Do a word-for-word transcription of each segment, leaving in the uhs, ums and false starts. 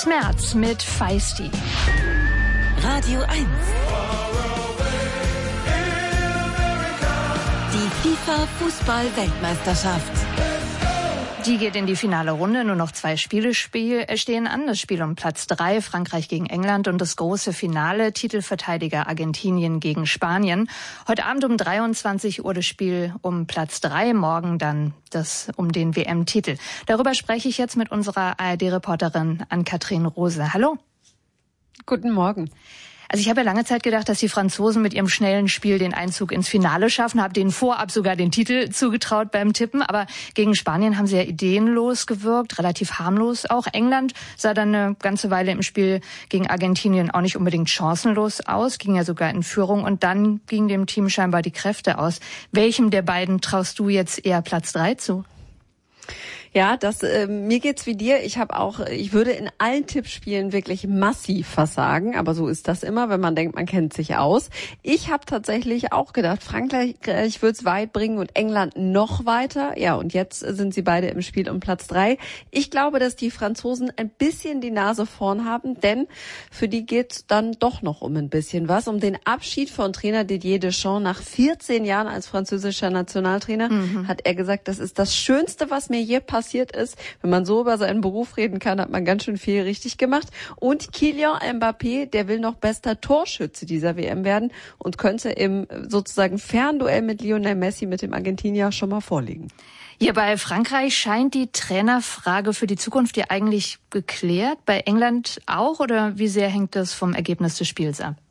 Chris Merz mit Feisty. Radio eins. Die FIFA-Fußball-Weltmeisterschaft. Die geht in die finale Runde. Nur noch zwei Spiele spiel, äh, stehen an. Das Spiel um Platz drei, Frankreich gegen England, und das große Finale, Titelverteidiger Argentinien gegen Spanien. Heute Abend um dreiundzwanzig Uhr das Spiel um Platz drei, morgen dann das um den W M-Titel. Darüber spreche ich jetzt mit unserer A R D-Reporterin Ann-Kathrin Rose. Hallo. Guten Morgen. Also ich habe ja lange Zeit gedacht, dass die Franzosen mit ihrem schnellen Spiel den Einzug ins Finale schaffen, habe denen vorab sogar den Titel zugetraut beim Tippen, aber gegen Spanien haben sie ja ideenlos gewirkt, relativ harmlos auch. England sah dann eine ganze Weile im Spiel gegen Argentinien auch nicht unbedingt chancenlos aus, ging ja sogar in Führung, und dann gingen dem Team scheinbar die Kräfte aus. Welchem der beiden traust du jetzt eher Platz drei zu? Ja, das äh, mir geht's wie dir. Ich habe auch, ich würde in allen Tippspielen wirklich massiv versagen, aber so ist das immer, wenn man denkt, man kennt sich aus. Ich habe tatsächlich auch gedacht, Frankreich wird's weit bringen und England noch weiter. Ja, und jetzt sind sie beide im Spiel um Platz drei. Ich glaube, dass die Franzosen ein bisschen die Nase vorn haben, denn für die geht's dann doch noch um ein bisschen was, um den Abschied von Trainer Didier Deschamps nach vierzehn Jahren als französischer Nationaltrainer. Mhm. Hat er gesagt, das ist das Schönste, was mir je passiert passiert ist. Wenn man so über seinen Beruf reden kann, hat man ganz schön viel richtig gemacht. Und Kylian Mbappé, der will noch bester Torschütze dieser W M werden und könnte im sozusagen Fernduell mit Lionel Messi, mit dem Argentinier, schon mal vorliegen. Hier bei Frankreich scheint die Trainerfrage für die Zukunft ja eigentlich geklärt. Bei England auch, oder wie sehr hängt das vom Ergebnis des Spiels ab?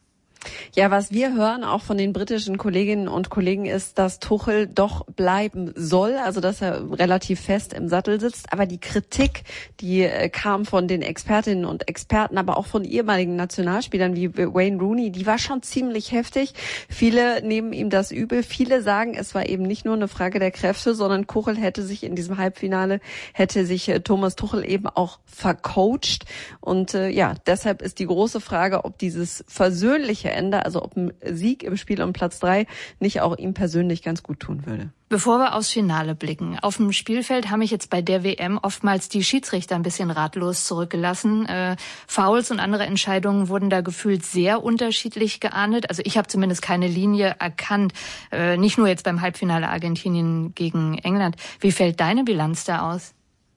Ja, was wir hören auch von den britischen Kolleginnen und Kollegen ist, dass Tuchel doch bleiben soll, also dass er relativ fest im Sattel sitzt. Aber die Kritik, die kam von den Expertinnen und Experten, aber auch von ehemaligen Nationalspielern wie Wayne Rooney, die war schon ziemlich heftig. Viele nehmen ihm das übel. Viele sagen, es war eben nicht nur eine Frage der Kräfte, sondern Tuchel hätte sich in diesem Halbfinale, hätte sich Thomas Tuchel eben auch vercoacht. Und äh, ja, deshalb ist die große Frage, ob dieses versöhnliche Ende, also ob ein Sieg im Spiel um Platz drei nicht auch ihm persönlich ganz gut tun würde. Bevor wir aufs Finale blicken, auf dem Spielfeld haben mich jetzt bei der W M oftmals die Schiedsrichter ein bisschen ratlos zurückgelassen. Äh, Fouls und andere Entscheidungen wurden da gefühlt sehr unterschiedlich geahndet. Also ich habe zumindest keine Linie erkannt, äh, nicht nur jetzt beim Halbfinale Argentinien gegen England. Wie fällt deine Bilanz da aus?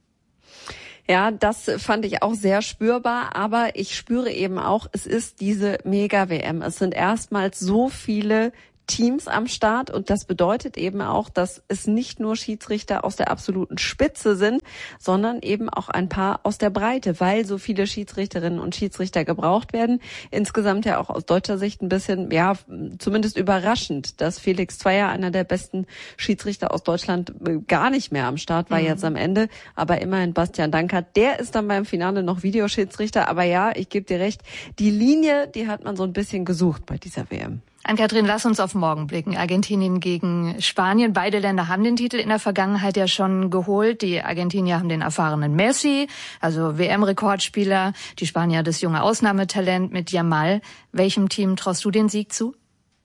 Ja, das fand ich auch sehr spürbar, aber ich spüre eben auch, es ist diese Mega-W M. Es sind erstmals so viele Teams am Start, und das bedeutet eben auch, dass es nicht nur Schiedsrichter aus der absoluten Spitze sind, sondern eben auch ein paar aus der Breite, weil so viele Schiedsrichterinnen und Schiedsrichter gebraucht werden. Insgesamt ja auch aus deutscher Sicht ein bisschen, ja, zumindest überraschend, dass Felix Zweier, einer der besten Schiedsrichter aus Deutschland, gar nicht mehr am Start war, mhm. jetzt am Ende. Aber immerhin Bastian Dankert, der ist dann beim Finale noch Videoschiedsrichter. Aber ja, ich gebe dir recht, die Linie, die hat man so ein bisschen gesucht bei dieser W M. Ann-Kathrin, lass uns auf morgen blicken. Argentinien gegen Spanien. Beide Länder haben den Titel in der Vergangenheit ja schon geholt. Die Argentinier haben den erfahrenen Messi, also W M-Rekordspieler. Die Spanier das junge Ausnahmetalent mit Yamal. Welchem Team traust du den Sieg zu?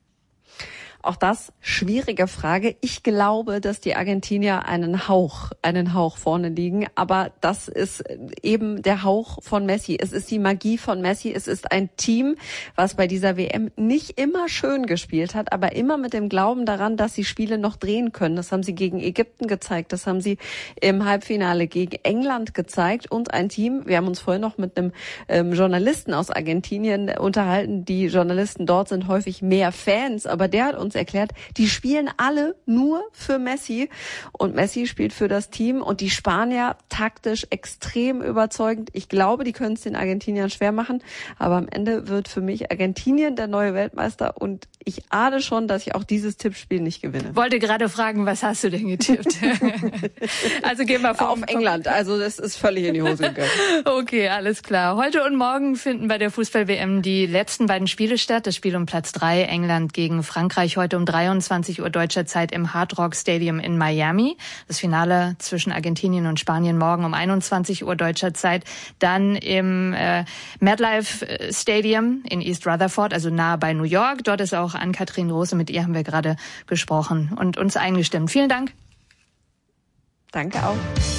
Auch das schwierige Frage. Ich glaube, dass die Argentinier einen Hauch, einen Hauch vorne liegen. Aber das ist eben der Hauch von Messi. Es ist die Magie von Messi. Es ist ein Team, was bei dieser W M nicht immer schön gespielt hat, aber immer mit dem Glauben daran, dass sie Spiele noch drehen können. Das haben sie gegen Ägypten gezeigt. Das haben sie im Halbfinale gegen England gezeigt. Und ein Team, wir haben uns vorhin noch mit einem ähm, Journalisten aus Argentinien unterhalten. Die Journalisten dort sind häufig mehr Fans, aber der hat uns erklärt, die spielen alle nur für Messi, und Messi spielt für das Team, und die Spanier taktisch extrem überzeugend. Ich glaube, die können es den Argentiniern schwer machen, aber am Ende wird für mich Argentinien der neue Weltmeister, und ich ahne schon, dass ich auch dieses Tippspiel nicht gewinne. Wollte gerade fragen, was hast du denn getippt? Also gehen wir auf England, also das ist völlig in die Hose gegangen. Okay, alles klar. Heute und morgen finden bei der Fußball-W M die letzten beiden Spiele statt. Das Spiel um Platz drei, England gegen Frankreich, heute um dreiundzwanzig Uhr deutscher Zeit im Hard Rock Stadium in Miami. Das Finale zwischen Argentinien und Spanien morgen um einundzwanzig Uhr deutscher Zeit. Dann im äh, MetLife Stadium in East Rutherford, also nahe bei New York. Dort ist auch Ann-Kathrin Rose, mit ihr haben wir gerade gesprochen und uns eingestimmt. Vielen Dank. Danke auch.